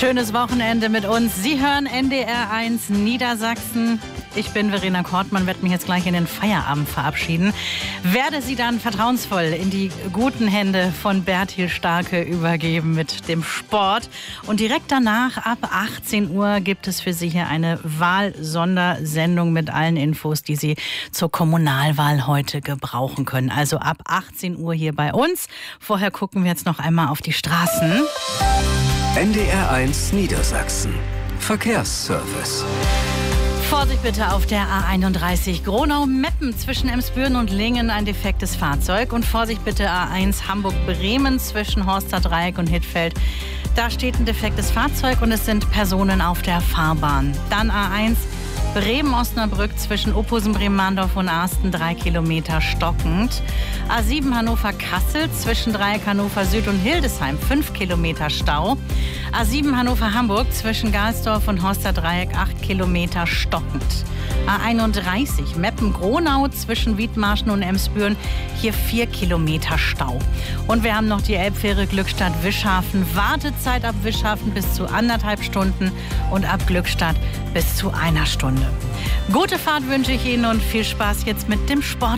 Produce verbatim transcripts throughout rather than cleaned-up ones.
Schönes Wochenende mit uns. Sie hören N D R eins Niedersachsen. Ich bin Verena Kortmann, werde mich jetzt gleich in den Feierabend verabschieden. Werde Sie dann vertrauensvoll in die guten Hände von Bertil Starke übergeben mit dem Sport. Und direkt danach, ab achtzehn Uhr, gibt es für Sie hier eine Wahlsondersendung mit allen Infos, die Sie zur Kommunalwahl heute gebrauchen können. Also ab achtzehn Uhr hier bei uns. Vorher gucken wir jetzt noch einmal auf die Straßen. N D R eins Niedersachsen. Verkehrsservice. Vorsicht bitte auf der A einunddreißig Gronau-Meppen zwischen Emsbüren und Lingen ein defektes Fahrzeug. Und Vorsicht bitte A eins Hamburg-Bremen zwischen Horster Dreieck und Hittfeld. Da steht ein defektes Fahrzeug und es sind Personen auf der Fahrbahn. Dann A eins Bremen-Osnabrück zwischen Opposen-Bremen-Mahndorf und Arsten, drei Kilometer stockend. A sieben Hannover-Kassel zwischen Dreieck Hannover Süd und Hildesheim, fünf Kilometer Stau. A sieben Hannover-Hamburg zwischen Galsdorf und Horster Dreieck, acht Kilometer stockend. A einunddreißig Meppen-Gronau zwischen Wiedmarschen und Emsbüren, hier vier Kilometer Stau. Und wir haben noch die Elbfähre Glückstadt-Wischhafen. Wartezeit ab Wischhafen bis zu anderthalb Stunden und ab Glückstadt bis zu einer Stunde. Gute Fahrt wünsche ich Ihnen und viel Spaß jetzt mit dem Sport.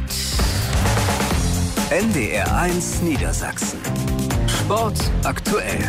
N D R eins Niedersachsen. Sport aktuell.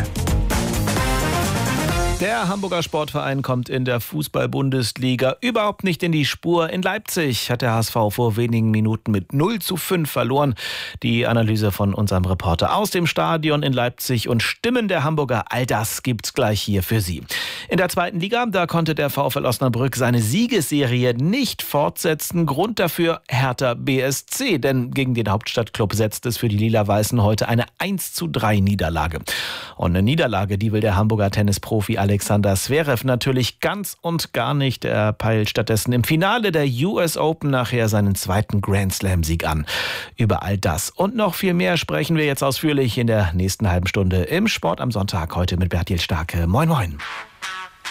Der Hamburger Sportverein kommt in der Fußball-Bundesliga überhaupt nicht in die Spur. In Leipzig hat der H S V vor wenigen Minuten mit null zu fünf verloren. Die Analyse von unserem Reporter aus dem Stadion in Leipzig und Stimmen der Hamburger, all das gibt's gleich hier für Sie. In der zweiten Liga, da konnte der VfL Osnabrück seine Siegesserie nicht fortsetzen. Grund dafür Hertha B S C, denn gegen den Hauptstadtklub setzt es für die Lila-Weißen heute eine eins zu drei Niederlage. Und eine Niederlage, die will der Hamburger Tennisprofi Alexander Zverev natürlich ganz und gar nicht. Er peilt stattdessen im Finale der U S Open nachher seinen zweiten Grand-Slam-Sieg an. Über all das und noch viel mehr sprechen wir jetzt ausführlich in der nächsten halben Stunde im Sport am Sonntag. Heute mit Bertil Starke. Moin, moin.